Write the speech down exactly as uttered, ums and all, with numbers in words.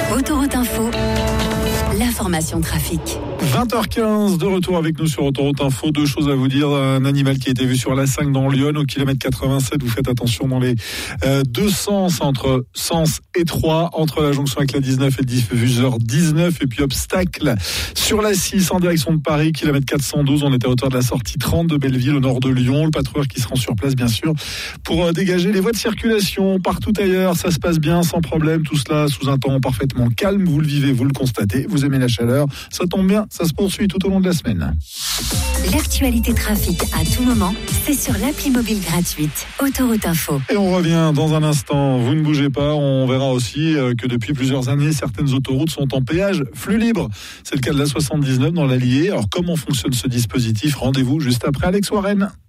Autoroute Info, l'information trafic. vingt heures quinze, de retour avec nous sur Autoroute Info. Deux choses à vous dire. Un animal qui a été vu sur l'A cinq dans Lyon au kilomètre quatre-vingt-sept. Vous faites attention dans les euh, deux sens, entre Sens et Troyes, entre la jonction avec la dix-neuf et le diffuseur dix-neuf. Et puis obstacle sur la six en direction de Paris, kilomètre quatre cent douze. On était à hauteur de la sortie trente de Belleville au nord de Lyon. Le patrouilleur qui se rend sur place, bien sûr, pour euh, dégager les voies de circulation. Partout ailleurs, ça se passe bien, sans problème. Tout cela sous un temps parfaitement calme. Vous le vivez, vous le constatez. Vous aimez la chaleur. Ça tombe bien, ça se poursuit tout au long de la semaine. L'actualité trafic à tout moment, c'est sur l'appli mobile gratuite Autoroute Info. Et on revient dans un instant. Vous ne bougez pas. On verra aussi que depuis plusieurs années, certaines autoroutes sont en péage flux libre. C'est le cas de la soixante-dix-neuf dans l'Allier. Alors comment fonctionne ce dispositif ? Rendez-vous juste après Alex Warren.